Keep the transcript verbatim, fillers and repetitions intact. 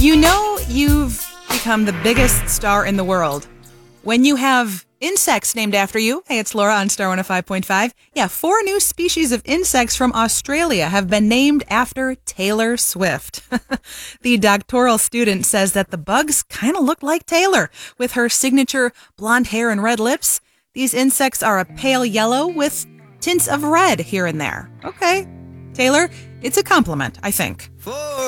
You know you've become the biggest star in the world when you have insects named after you. Hey, it's Laura on Star one oh five point five. Yeah, four new species of insects from Australia have been named after Taylor Swift. The doctoral student says that the bugs kind of look like Taylor, with her signature blonde hair and red lips. These insects are a pale yellow with tints of red here and there. Okay, Taylor, it's a compliment, I think.